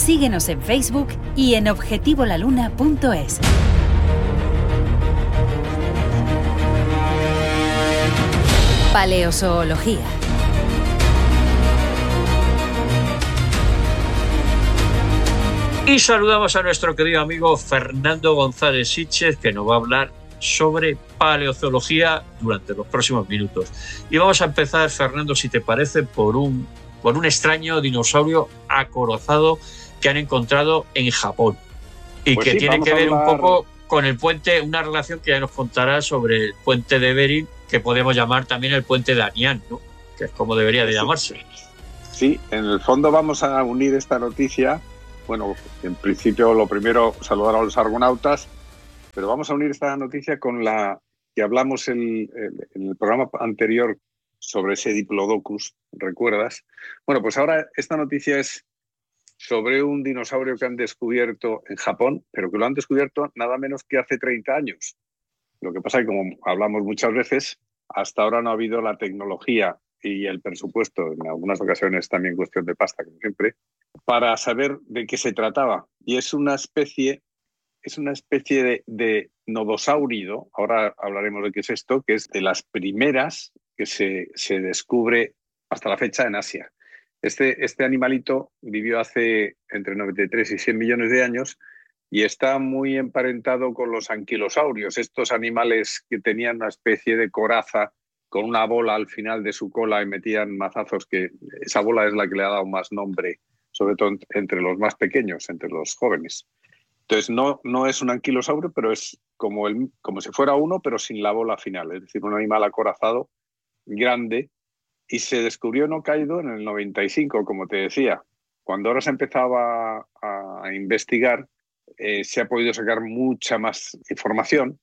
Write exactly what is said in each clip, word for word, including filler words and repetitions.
Síguenos en Facebook y en objetivo la luna punto es. Paleozoología. Y saludamos a nuestro querido amigo Fernando González Sitges, que nos va a hablar sobre paleozoología durante los próximos minutos. Y vamos a empezar, Fernando, si te parece, por un, por un extraño dinosaurio acorazado que han encontrado en Japón y pues que sí, tiene que ver hablar... un poco con el puente, una relación que ya nos contará sobre el puente de Bering, que podemos llamar también el puente de Anian, ¿no? Que es como debería de llamarse. Sí, en el fondo vamos a unir esta noticia. Bueno, en principio lo primero, saludar a los argonautas, pero vamos a unir esta noticia con la que hablamos el, el, en el programa anterior sobre ese Diplodocus, ¿recuerdas? Bueno, pues ahora esta noticia es sobre un dinosaurio que han descubierto en Japón, pero que lo han descubierto nada menos que hace treinta años. Lo que pasa es que, como hablamos muchas veces, hasta ahora no ha habido la tecnología y el presupuesto, en algunas ocasiones también cuestión de pasta, como siempre, para saber de qué se trataba. Y es una especie, es una especie de, de nodosáurido, ahora hablaremos de qué es esto, que es de las primeras que se, se descubre hasta la fecha en Asia. Este, este animalito vivió hace entre noventa y tres y cien millones de años y está muy emparentado con los anquilosaurios, estos animales que tenían una especie de coraza con una bola al final de su cola y metían mazazos, que esa bola es la que le ha dado más nombre, sobre todo entre los más pequeños, entre los jóvenes. Entonces no, no es un anquilosaurio, pero es como, el, como si fuera uno, pero sin la bola final, es decir, un animal acorazado, grande, y se descubrió en Hokkaido en el noventa y cinco, como te decía. Cuando ahora se empezaba a, a investigar, eh, se ha podido sacar mucha más información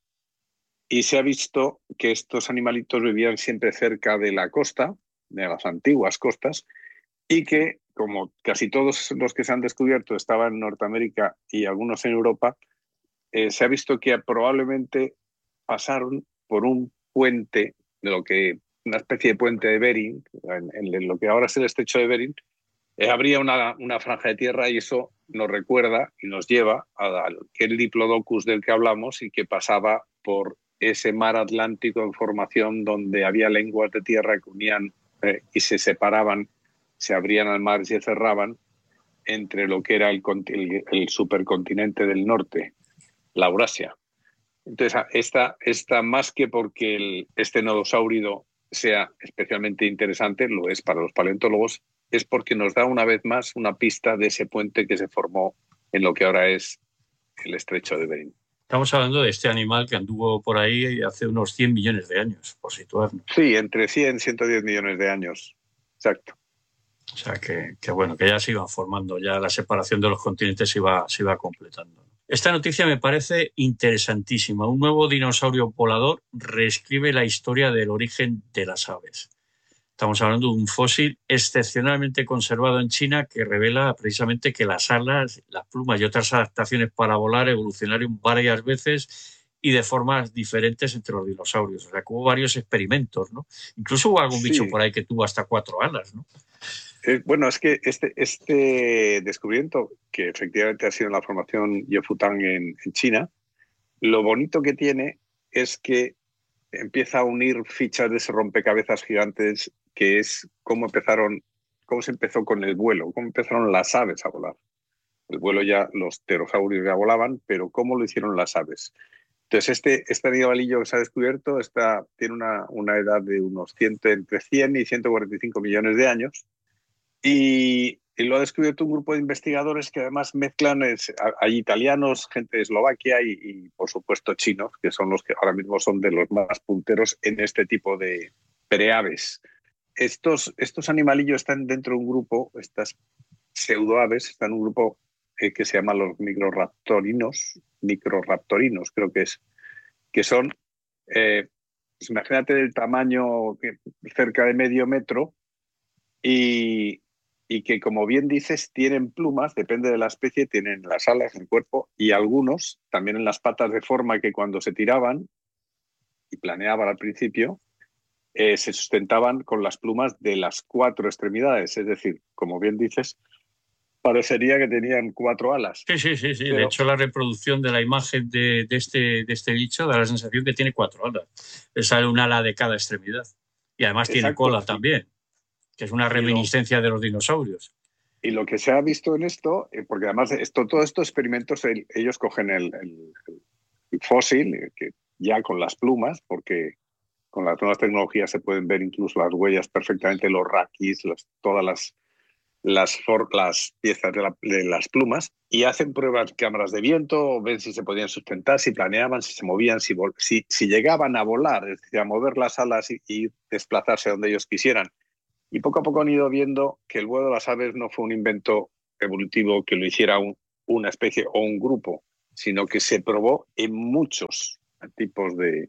y se ha visto que estos animalitos vivían siempre cerca de la costa, de las antiguas costas, y que, como casi todos los que se han descubierto estaban en Norteamérica y algunos en Europa, eh, se ha visto que probablemente pasaron por un puente, de lo que una especie de puente de Bering, en, en lo que ahora es el estrecho de Bering, eh, habría una, una franja de tierra y eso nos recuerda y nos lleva a aquel Diplodocus del que hablamos y que pasaba por ese mar Atlántico en formación donde había lenguas de tierra que unían eh, y se separaban, se abrían al mar y se cerraban entre lo que era el, el, el supercontinente del norte, la Eurasia. Entonces, esta, esta más que porque el, este nodosáurido sea especialmente interesante, lo es para los paleontólogos, es porque nos da una vez más una pista de ese puente que se formó en lo que ahora es el estrecho de Bering. Estamos hablando de este animal que anduvo por ahí hace unos cien millones de años, por situarnos. Sí, entre cien y ciento diez millones de años, exacto. O sea, que, que bueno, que ya se iban formando, ya la separación de los continentes se iba, se iba completando. Esta noticia me parece interesantísima. Un nuevo dinosaurio volador reescribe la historia del origen de las aves. Estamos hablando de un fósil excepcionalmente conservado en China que revela precisamente que las alas, las plumas y otras adaptaciones para volar evolucionaron varias veces y de formas diferentes entre los dinosaurios. O sea, que hubo varios experimentos, ¿no? Incluso hubo algún Sí. bicho por ahí que tuvo hasta cuatro alas, ¿no? Eh, bueno, es que este, este descubrimiento, que efectivamente ha sido en la formación Yefutang en, en China, lo bonito que tiene es que empieza a unir fichas de ese rompecabezas gigantes, que es cómo empezaron, cómo se empezó con el vuelo, cómo empezaron las aves a volar. El vuelo ya, los pterosaurios ya volaban, pero cómo lo hicieron las aves. Entonces, este, este animalillo que se ha descubierto está, tiene una, una edad de unos cien, entre cien y ciento cuarenta y cinco millones de años, y, y lo ha descubierto un grupo de investigadores que además mezclan, es, hay italianos, gente de Eslovaquia y, y, por supuesto, chinos, que son los que ahora mismo son de los más punteros en este tipo de preaves. Estos, estos animalillos están dentro de un grupo, estas pseudoaves, están en un grupo eh, que se llama los microraptorinos, microraptorinos creo que es, que son, eh, pues imagínate del tamaño que, cerca de medio metro, y, y que, como bien dices, tienen plumas, depende de la especie, tienen las alas en el cuerpo y algunos también en las patas, de forma que cuando se tiraban y planeaban al principio, eh, se sustentaban con las plumas de las cuatro extremidades. Es decir, como bien dices, parecería que tenían cuatro alas. Sí, sí, sí, sí. Pero, de hecho, la reproducción de la imagen de, de, este, de este bicho da la sensación que tiene cuatro alas. Le sale un ala de cada extremidad. Y además tiene exacto, cola también, que es una reminiscencia lo, de los dinosaurios. Y lo que se ha visto en esto, porque además esto, todos estos experimentos, el, ellos cogen el, el, el fósil, que ya con las plumas, porque con las nuevas tecnologías se pueden ver incluso las huellas perfectamente, los raquis, las, todas las, las, for, las piezas de, la, de las plumas, y hacen pruebas, cámaras de viento, ven si se podían sustentar, si planeaban, si se movían, si, si, si llegaban a volar, es decir, a mover las alas y, y desplazarse donde ellos quisieran. Y poco a poco han ido viendo que el vuelo de las aves no fue un invento evolutivo que lo hiciera un, una especie o un grupo, sino que se probó en muchos tipos de,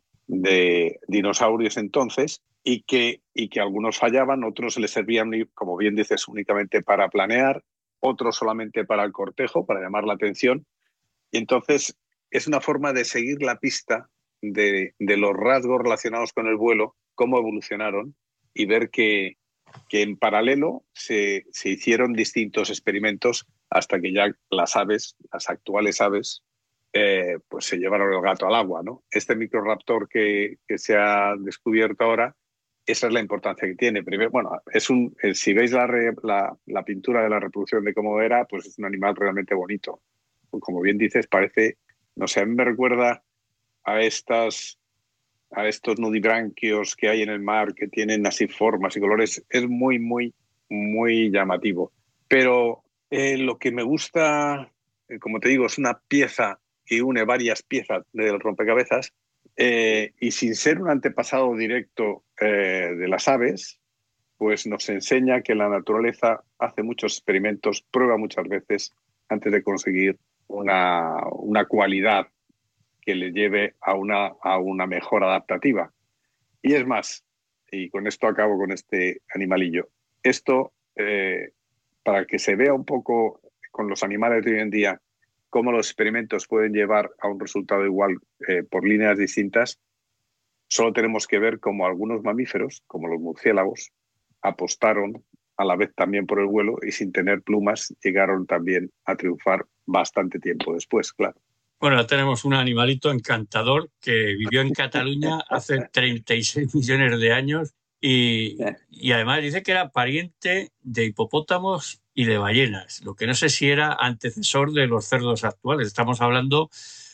de dinosaurios entonces y que, y que algunos fallaban, otros les servían, como bien dices, únicamente para planear, otros solamente para el cortejo, para llamar la atención. Y entonces es una forma de seguir la pista de, de los rasgos relacionados con el vuelo, cómo evolucionaron y ver que que en paralelo se, se hicieron distintos experimentos hasta que ya las aves, las actuales aves, eh, pues se llevaron el gato al agua, ¿no? Este microraptor que, que se ha descubierto ahora, esa es la importancia que tiene. Primero, bueno, es un, si veis la, la, la pintura de la reproducción de cómo era, pues es un animal realmente bonito. Como bien dices, parece, no sé, a mí me recuerda a estas... a estos nudibranquios que hay en el mar, que tienen así formas y colores, es muy, muy, muy llamativo. Pero eh, lo que me gusta, eh, como te digo, es una pieza que une varias piezas del rompecabezas eh, y sin ser un antepasado directo eh, de las aves, pues nos enseña que la naturaleza hace muchos experimentos, prueba muchas veces antes de conseguir una, una cualidad que le lleve a una, a una mejor adaptativa. Y es más, y con esto acabo con este animalillo, esto, eh, para que se vea un poco con los animales de hoy en día cómo los experimentos pueden llevar a un resultado igual eh, por líneas distintas, solo tenemos que ver cómo algunos mamíferos, como los murciélagos, apostaron a la vez también por el vuelo y sin tener plumas llegaron también a triunfar bastante tiempo después, claro. Bueno, tenemos un animalito encantador que vivió en Cataluña hace treinta y seis millones de años y, y además dice que era pariente de hipopótamos y de ballenas, lo que no sé si era antecesor de los cerdos actuales. Estamos hablando,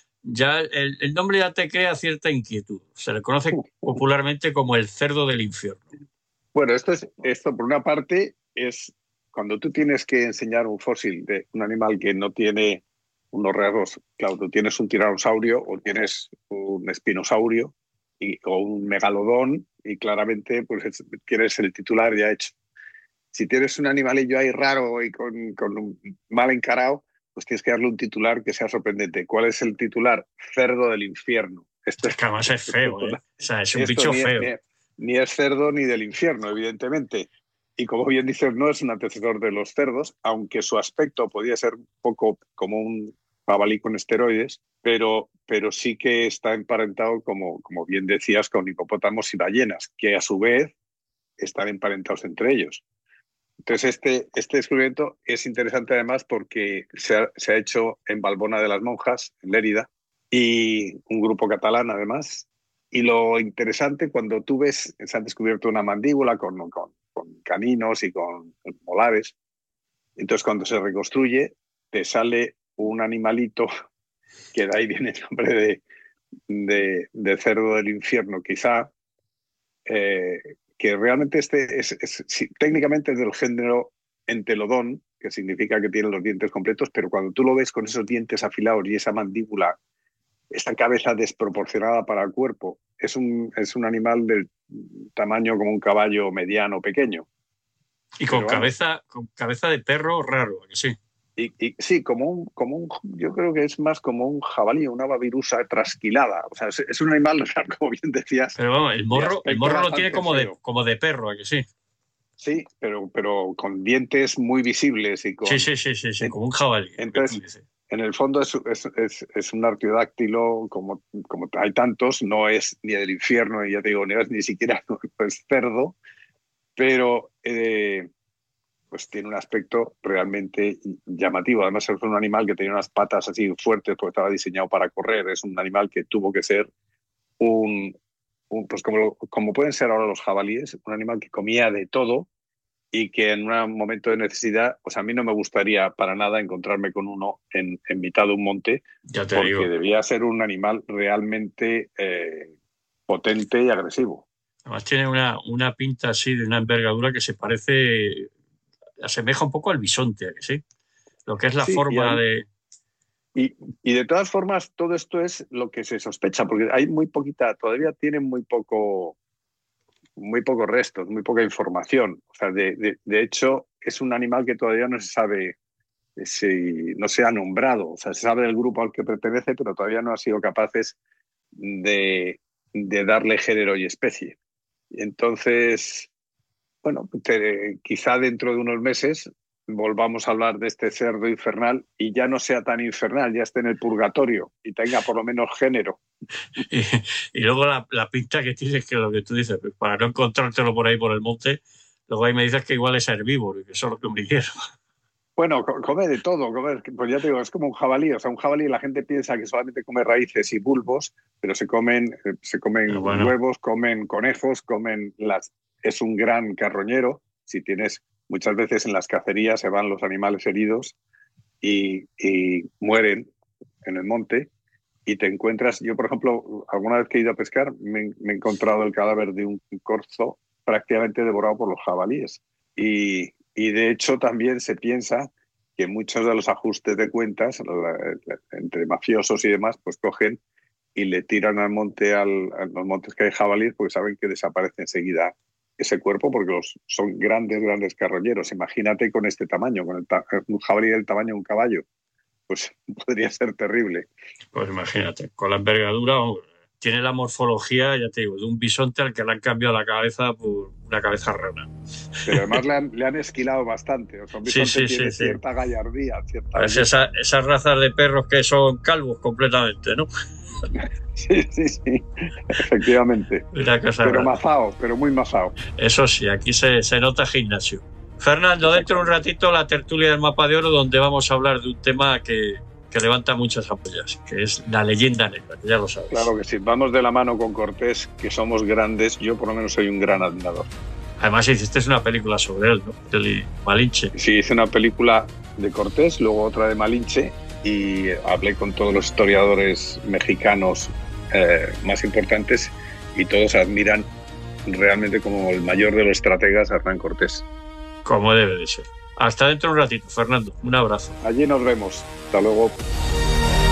ya el, el nombre ya te crea cierta inquietud. Se le conoce popularmente como el cerdo del infierno. Bueno, esto, es, esto por una parte es cuando tú tienes que enseñar un fósil de un animal que no tiene unos rasgos, claro, tú tienes un tiranosaurio o tienes un espinosaurio y, o un megalodón y claramente pues es, tienes el titular ya hecho. Si tienes un animalillo ahí raro y con, con un mal encarado, pues tienes que darle un titular que sea sorprendente. ¿Cuál es el titular? Cerdo del infierno. Esto es que además es feo, ¿eh? O sea, es un Esto bicho ni, feo. Ni, ni es cerdo ni del infierno, evidentemente. Y como bien dices, no es un antecesor de los cerdos, aunque su aspecto podía ser un poco como un jabalí con esteroides, pero, pero sí que está emparentado, como, como bien decías, con hipopótamos y ballenas, que a su vez están emparentados entre ellos. Entonces, este, este descubrimiento es interesante además porque se ha, se ha hecho en Valbona de las Monjas, en Lérida, y un grupo catalán además. Y lo interesante, cuando tú ves, se han descubierto una mandíbula con, con, con caninos y con molares. Entonces, cuando se reconstruye, te sale un animalito, que de ahí viene el nombre de, de, de cerdo del infierno, quizá, eh, que realmente este es, es, sí, técnicamente es del género Entelodon, que significa que tiene los dientes completos, pero cuando tú lo ves con esos dientes afilados y esa mandíbula, esta cabeza desproporcionada para el cuerpo, es un, es un animal del tamaño como un caballo mediano pequeño. Y con cabeza, con cabeza de perro raro, que sí. Y, y, sí, como un, como un, yo creo que es más como un jabalí, una babirusa trasquilada. O sea, es, es un animal, como bien decías. Pero vamos, el morro, el morro lo tiene como de, como de perro, ¿a que sí? Sí, pero, pero con dientes muy visibles y con... Sí, sí, sí, sí, sí en, como un jabalí. Entonces, en el fondo es, es, es, es un arqueodáctilo, como, como hay tantos, no es ni del infierno, y ya te digo, ni es ni siquiera pues, cerdo, pero... Eh, pues tiene un aspecto realmente llamativo. Además es un animal que tenía unas patas así fuertes porque estaba diseñado para correr. Es un animal que tuvo que ser un, un pues como, como pueden ser ahora los jabalíes, un animal que comía de todo y que en un momento de necesidad, pues a mí no me gustaría para nada encontrarme con uno en, en mitad de un monte, ya te porque digo. debía ser un animal realmente eh, potente y agresivo. Además tiene una, una pinta así de una envergadura que se parece, asemeja un poco al bisonte, ¿a que sí? Lo que es la Sí, forma y, de... Y, y de todas formas, todo esto es lo que se sospecha, porque hay muy poquita, todavía tienen muy poco, muy pocos restos, muy poca información. O sea, de, de, de hecho, es un animal que todavía no se sabe si no se ha nombrado. O sea, se sabe del grupo al que pertenece, pero todavía no han sido capaces de, de darle género y especie. Y entonces, bueno, te, quizá dentro de unos meses volvamos a hablar de este cerdo infernal y ya no sea tan infernal, ya esté en el purgatorio y tenga por lo menos género. Y, y luego la, la pinta que tienes, que lo que tú dices, pues para no encontrártelo por ahí por el monte, luego ahí me dices que igual es herbívoro y que eso es lo que me quiero. Bueno, come de todo, comer, pues ya te digo, es como un jabalí, o sea, un jabalí la gente piensa que solamente come raíces y bulbos, pero se comen, se comen bueno. huevos, comen conejos, comen las... Es un gran carroñero, si tienes, muchas veces en las cacerías se van los animales heridos y, y mueren en el monte y te encuentras, yo por ejemplo, alguna vez que he ido a pescar me, me he encontrado el cadáver de un corzo prácticamente devorado por los jabalíes y... Y de hecho también se piensa que muchos de los ajustes de cuentas entre mafiosos y demás pues cogen y le tiran al monte, al, a los montes que hay jabalíes porque saben que desaparece enseguida ese cuerpo porque los, son grandes, grandes carroñeros. Imagínate con este tamaño, con el ta un jabalí del tamaño de un caballo. Pues podría ser terrible. Pues imagínate, con la envergadura... Tiene la morfología, ya te digo, de un bisonte al que le han cambiado la cabeza por una cabeza rana. Pero además le han, le han esquilado bastante. O sea, un bisonte sí, sí, tiene sí, cierta sí. gallardía. Cierta es esa, esas razas de perros que son calvos completamente, ¿no? Sí, sí, sí, efectivamente. Una cosa pero rara. mazao, pero muy mazao. Eso sí, aquí se, se nota gimnasio. Fernando, dentro de un ratito la tertulia del Mapa de Oro, donde vamos a hablar de un tema que... que levanta muchas ampollas, que es la leyenda negra, que ya lo sabes. Claro que sí, vamos de la mano con Cortés, que somos grandes, yo por lo menos soy un gran admirador. Además hiciste una película sobre él, ¿no? De Malinche. Sí, hice una película de Cortés, luego otra de Malinche, y hablé con todos los historiadores mexicanos eh, más importantes, y todos admiran realmente como el mayor de los estrategas a Hernán Cortés. Como debe de ser. Hasta dentro de un ratito, Fernando. Un abrazo. Allí nos vemos. Hasta luego.